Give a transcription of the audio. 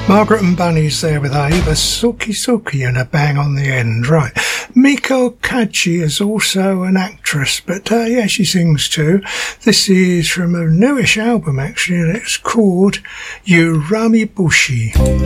Margaret and Bunny's there with Ava Suki Suki and a bang on the end. Right. Miko Kaji is also an actress, but yeah, she sings too. This is from a newish album actually, and it's called Urami Bushi.